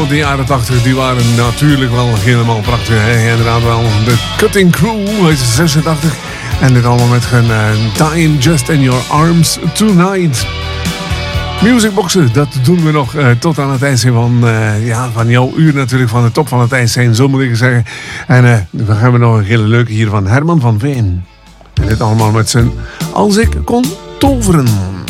uit de jaren 80, die waren natuurlijk wel helemaal prachtig. Hè? Inderdaad wel. De Cutting Crew uit 86. En dit allemaal met hun Dying Just in Your Arms Tonight. Musicboxen, dat doen we nog tot aan het eind zijn van jouw uur natuurlijk. Van de top van het eind zijn, zo moet ik zeggen. En we hebben nog een hele leuke hier van Herman van Veen. En dit allemaal met zijn Als ik kon toveren.